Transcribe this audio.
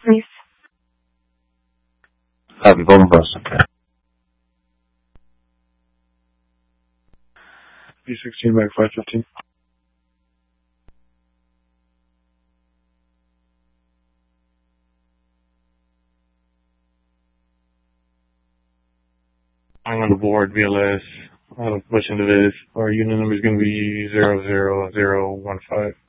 please. Copy, Golden Bus. B16 back 515. I'm on the board, BLS. Push into this. Our unit number is going to be 00015.